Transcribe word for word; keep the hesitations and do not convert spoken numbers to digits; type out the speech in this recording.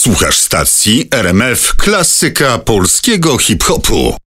Słuchasz stacji R M F Klasyka Polskiego Hip-Hopu.